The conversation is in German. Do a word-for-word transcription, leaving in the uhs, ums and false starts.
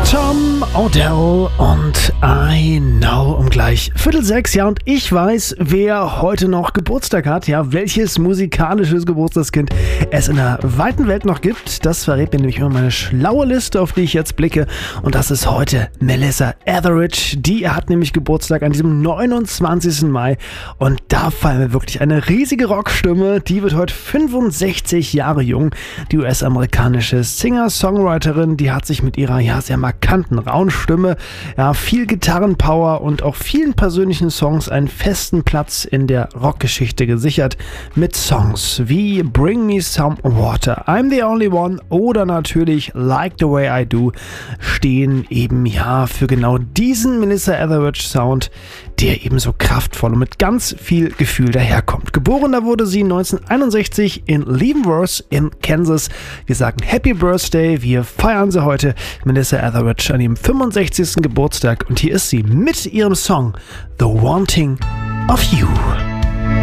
Tom Odell und I Know um gleich Viertel sechs. Ja, und ich weiß, wer heute noch Geburtstag hat. Ja, welches musikalisches Geburtstagskind es in der weiten Welt noch gibt. Das verrät mir nämlich immer meine schlaue Liste, auf die ich jetzt blicke. Und das ist heute Melissa Etheridge. Die hat nämlich Geburtstag an diesem neunundzwanzigsten Mai. Und da fallen mir wirklich eine riesige Rockstimme. Die wird heute fünfundsechzig Jahre jung. Die U S-amerikanische Singer-Songwriterin, die hat sich mit ihrer ja sehr markanten, rauen Stimme, ja, viel Gitarrenpower und auch vielen persönlichen Songs einen festen Platz in der Rockgeschichte gesichert, mit Songs wie Bring Me Some Water, I'm the Only One oder natürlich Like the Way I Do stehen eben ja für genau diesen Melissa Etheridge Sound, der eben so kraftvoll und mit ganz viel Gefühl daherkommt. Geboren, da wurde sie neunzehnhunderteinundsechzig in Leavenworth in Kansas. Wir sagen Happy Birthday, wir feiern sie heute, Melissa Etheridge, an ihrem fünfundsechzigsten Geburtstag, und hier ist sie mit ihrem Song The Wanting of You.